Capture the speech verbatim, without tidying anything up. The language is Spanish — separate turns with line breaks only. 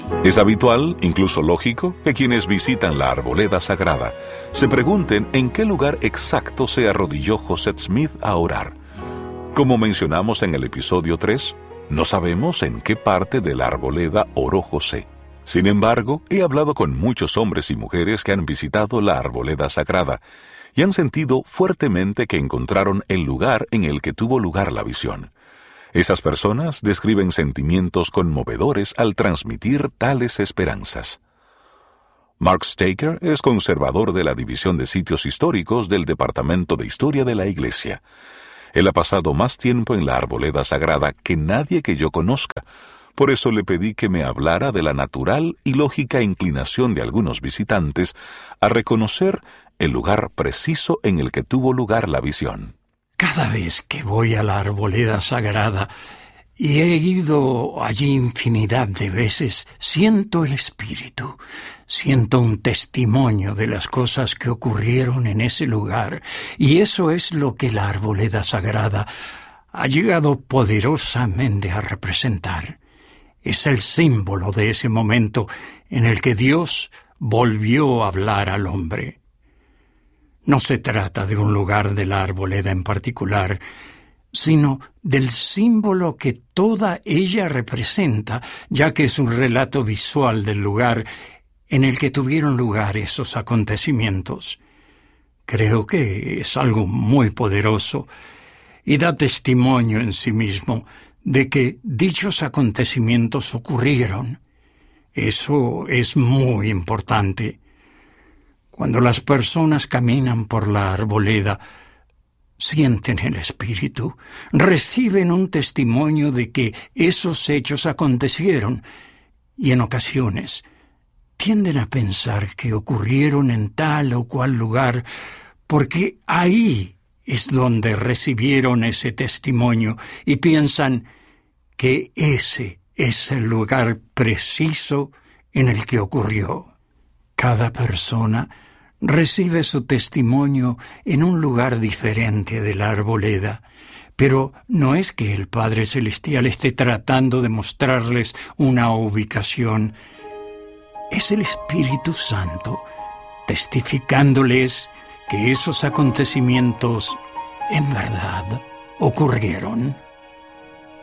Es habitual, incluso lógico, que quienes visitan la arboleda sagrada se pregunten en qué lugar exacto se arrodilló Josette Smith a orar. Como mencionamos en el episodio tres, no sabemos en qué parte de la arboleda oró José. Sin embargo, he hablado con muchos hombres y mujeres que han visitado la arboleda sagrada y han sentido fuertemente que encontraron el lugar en el que tuvo lugar la visión. Esas personas describen sentimientos conmovedores al transmitir tales esperanzas. Mark Staker es conservador de la División de Sitios Históricos del Departamento de Historia de la Iglesia. Él ha pasado más tiempo en la arboleda sagrada que nadie que yo conozca. Por eso le pedí que me hablara de la natural y lógica inclinación de algunos visitantes a reconocer el lugar preciso en el que tuvo lugar la visión.
Cada vez que voy a la arboleda sagrada, y he ido allí infinidad de veces, siento el espíritu, siento un testimonio de las cosas que ocurrieron en ese lugar, y eso es lo que la arboleda sagrada ha llegado poderosamente a representar. Es el símbolo de ese momento en el que Dios volvió a hablar al hombre. No se trata de un lugar de la arboleda en particular, sino del símbolo que toda ella representa, ya que es un relato visual del lugar en el que tuvieron lugar esos acontecimientos. Creo que es algo muy poderoso y da testimonio en sí mismo de que dichos acontecimientos ocurrieron. Eso es muy importante. Cuando las personas caminan por la arboleda, sienten el espíritu, reciben un testimonio de que esos hechos acontecieron y en ocasiones tienden a pensar que ocurrieron en tal o cual lugar porque ahí es donde recibieron ese testimonio y piensan que ese es el lugar preciso en el que ocurrió. Cada persona recibe su testimonio en un lugar diferente de la arboleda, pero no es que el Padre Celestial esté tratando de mostrarles una ubicación. Es el Espíritu Santo testificándoles que esos acontecimientos en verdad ocurrieron.